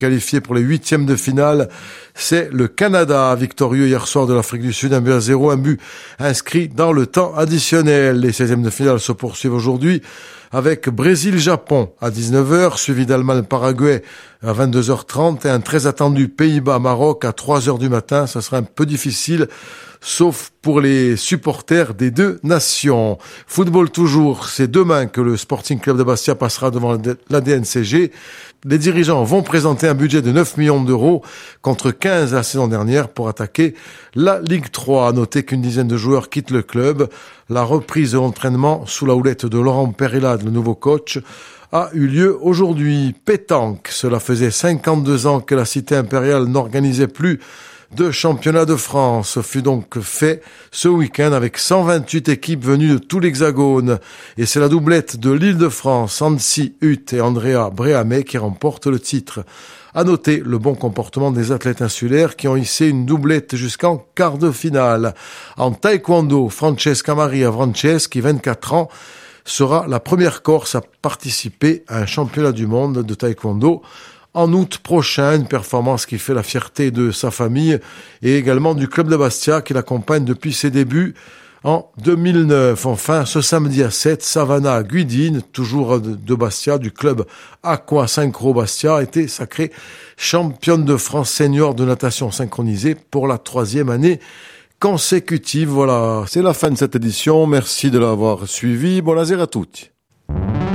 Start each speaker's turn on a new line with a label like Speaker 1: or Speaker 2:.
Speaker 1: Qualifié pour les 8e de finale, c'est le Canada, victorieux hier soir de l'Afrique du Sud, 1-0, un but inscrit dans le temps additionnel. Les 16e de finale se poursuivent aujourd'hui avec Brésil-Japon à 19h, suivi d'Allemagne-Paraguay à 22h30 et un très attendu Pays-Bas-Maroc à 3h du matin. Ça sera un peu difficile, sauf pour les supporters des deux nations. Football toujours, c'est demain que le Sporting Club de Bastia passera devant la DNCG. Les dirigeants vont présenter un budget de 9 millions d'euros contre 15 la saison dernière pour attaquer la Ligue 3. À noter qu'une dizaine de joueurs quittent le club. La reprise de l'entraînement sous la houlette de Laurent Perilade, le nouveau coach, a eu lieu aujourd'hui. Pétanque, cela faisait 52 ans que la cité impériale n'organisait plus de championnat de France. Ce fut donc fait ce week-end avec 128 équipes venues de tout l'Hexagone. Et c'est la doublette de l'Île-de-France, Annecy Hutt et Andrea Bréhamé qui remporte le titre. À noter le bon comportement des athlètes insulaires qui ont hissé une doublette jusqu'en quart de finale. En taekwondo, Francesca Maria Franceschi, 24 ans, sera la première Corse à participer à un championnat du monde de taekwondo en août prochain, une performance qui fait la fierté de sa famille et également du club de Bastia qui l'accompagne depuis ses débuts en 2009. Enfin, ce samedi à 7, Savannah Guidine, toujours de Bastia, du club Aqua Synchro Bastia, a été sacrée championne de France senior de natation synchronisée pour la 3e année consécutive. Voilà, c'est la fin de cette édition. Merci de l'avoir suivi. Buonasera a tutti.